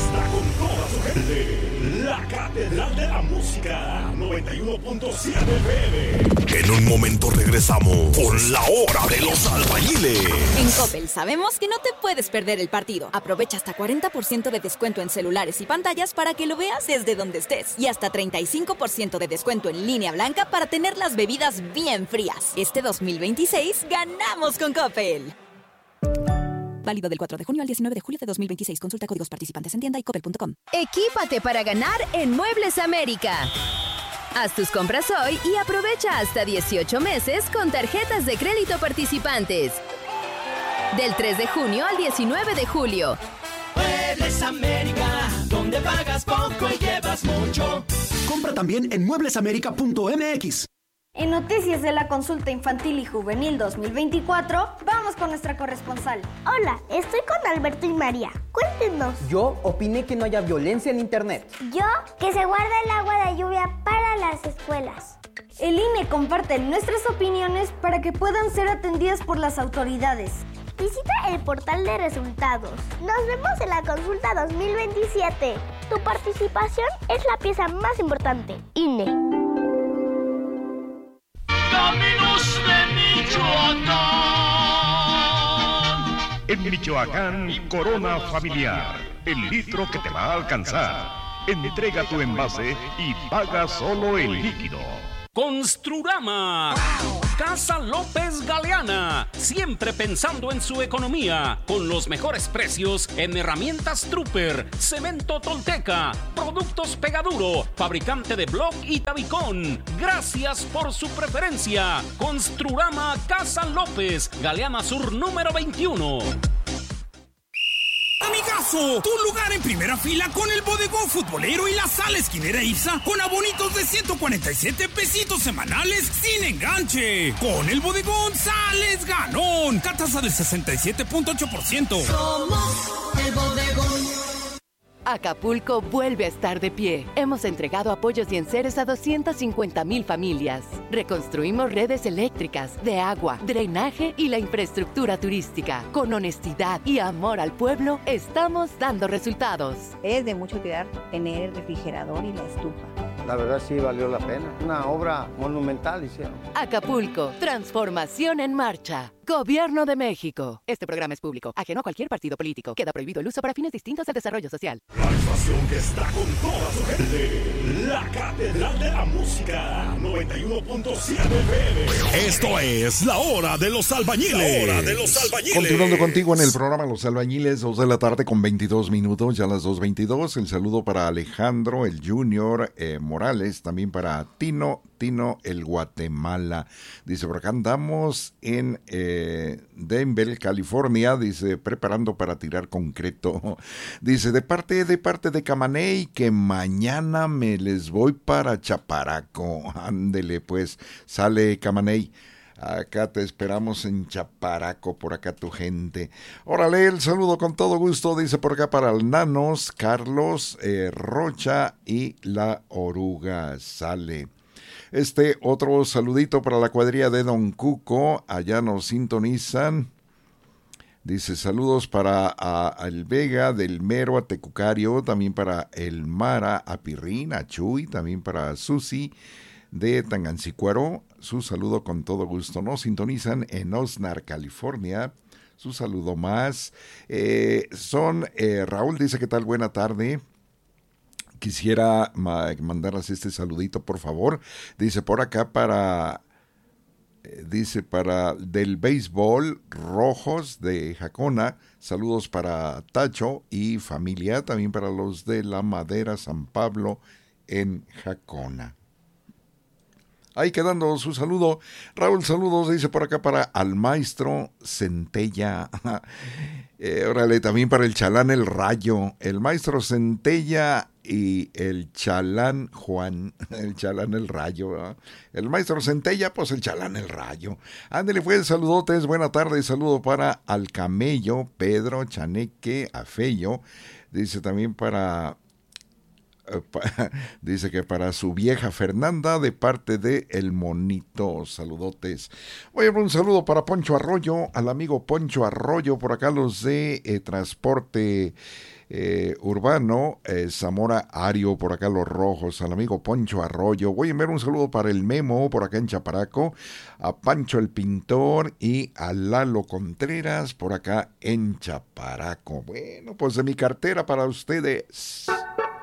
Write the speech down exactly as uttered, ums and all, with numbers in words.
está con toda su gente. La Catedral de la Música, noventa y uno punto siete F M. En un momento regresamos con la hora de los albañiles. En Coppel sabemos que no te puedes perder el partido. Aprovecha hasta cuarenta por ciento de descuento en celulares y pantallas para que lo veas desde donde estés. Y hasta treinta y cinco por ciento de descuento en línea blanca para tener las bebidas bien frías. Este dos mil veintiséis ganamos con Coppel. Válido del cuatro de junio al diecinueve de julio de dos mil veintiséis. Consulta códigos participantes en tienda y coppel punto com. Equípate para ganar en Muebles América. Haz tus compras hoy y aprovecha hasta dieciocho meses con tarjetas de crédito participantes. Del tres de junio al diecinueve de julio. Muebles América, donde pagas poco y llevas mucho. Compra también en muebles américa punto m x. En noticias de la consulta infantil y juvenil dos mil veinticuatro, vamos con nuestra corresponsal. Hola, estoy con Alberto y María. Cuéntenos. Yo opiné que no haya violencia en internet. Yo, que se guarda el agua de lluvia para las escuelas. El I N E comparte nuestras opiniones para que puedan ser atendidas por las autoridades. Visita el portal de resultados. Nos vemos en la consulta dos mil veintisiete. Tu participación es la pieza más importante. I N E. Caminos de Michoacán. En Michoacán, Corona Familiar, el litro que te va a alcanzar. Entrega tu envase y paga solo el líquido. Construrama, Casa López Galeana, siempre pensando en su economía, con los mejores precios en herramientas Trooper, cemento Tolteca, productos Pegaduro, fabricante de bloc y tabicón. Gracias por su preferencia. Construrama Casa López, Galeana Sur número veintiuno. Amigazo, tu lugar en primera fila con el bodegón futbolero y la sala esquinera Isa con abonitos de ciento cuarenta y siete pesitos semanales sin enganche. Con el bodegón sales ganón. Tasa del sesenta y siete punto ocho por ciento. Somos el bodegón. Acapulco vuelve a estar de pie. Hemos entregado apoyos y enseres a doscientas cincuenta mil familias. Reconstruimos redes eléctricas, de agua, drenaje y la infraestructura turística. Con honestidad y amor al pueblo, estamos dando resultados. Es de mucho cuidar tener el refrigerador y la estufa. La verdad sí valió la pena. Una obra monumental hicieron. Acapulco, transformación en marcha. Gobierno de México. Este programa es público, ajeno a cualquier partido político. Queda prohibido el uso para fines distintos del desarrollo social. La estación que está con toda su gente. La Catedral de la Música, noventa y uno punto siete F M. Esto es La Hora de los Albañiles. La Hora de los Albañiles. Continuando contigo en el programa Los Albañiles, dos de la tarde con veintidós minutos, ya las dos veintidós. El saludo para Alejandro, el Junior eh, Morales, también para Tino, Tino, el Guatemala. Dice, por acá andamos en eh, Denver, California, dice, preparando para tirar concreto. Dice, de parte, de parte de Camaney, que mañana me les voy para Chaparaco. Ándele, pues, sale Camaney. Acá te esperamos en Chaparaco, por acá tu gente. Órale, el saludo con todo gusto, dice por acá para el Nanos, Carlos, eh, Rocha y la Oruga, sale. Este otro saludito para la cuadrilla de Don Cuco, allá nos sintonizan. Dice saludos para a, a el Vega, del Mero, a Tecucario, también para el Mara, a Pirrín, a Chuy, también para Susi de Tangancicuaro. Su saludo con todo gusto. Nos sintonizan en Oxnard, California. Su saludo más. Eh, son, eh, Raúl dice, ¿qué tal? Buena tarde. Quisiera ma- mandarles este saludito, por favor. Dice por acá para, eh, dice para del béisbol Rojos de Jacona. Saludos para Tacho y familia. También para los de la Madera San Pablo en Jacona. Ahí quedando su saludo. Raúl, saludos, dice por acá para al maestro Centella. eh, órale, también para el Chalán El Rayo. El maestro Centella y el Chalán Juan. El Chalán El Rayo. ¿Verdad? El maestro Centella, pues el Chalán El Rayo. Ándele, pues, saludotes, buena tarde. Saludo para al Camello, Pedro, Chaneque, Afello. Dice también para... Dice que para su vieja Fernanda de parte de El Monito, saludotes. Oye, un saludo para Poncho Arroyo, al amigo Poncho Arroyo, por acá los de eh, transporte eh, Urbano, eh, Zamora Ario, por acá Los Rojos, al amigo Poncho Arroyo. Voy a enviar un saludo para el Memo, por acá en Chaparaco, a Pancho el Pintor y a Lalo Contreras, por acá en Chaparaco. Bueno, pues de mi cartera para ustedes.